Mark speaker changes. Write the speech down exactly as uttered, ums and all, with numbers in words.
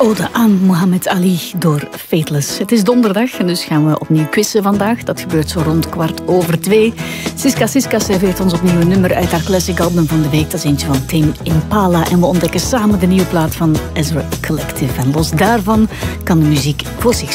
Speaker 1: Ode aan Muhammad Ali door Faithless. Het is donderdag en dus gaan we opnieuw quizzen vandaag. Dat gebeurt zo rond kwart over twee. Siska Siska serveert ons opnieuw een nummer uit haar classic album van de week. Dat is eentje van Tame Impala. En we ontdekken samen de nieuwe plaat van Ezra Collective. En los daarvan kan de muziek voor zich